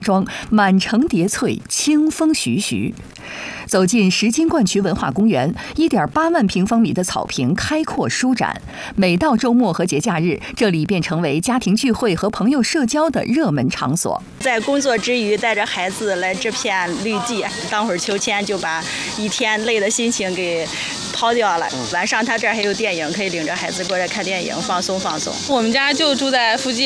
庄满城叠翠，清风徐徐。走进石金灌渠文化公园，1.8万平方米的草坪开阔舒展。每到周末和节假日，这里便成为家庭聚会和朋友社交的热门场所。 在工作之余，带着孩子来这片绿地，当会儿秋千，就把一天累的心情给抛掉了。晚上他这儿还有电影，可以领着孩子过来看电影，放松放松。 我们家就住在附近。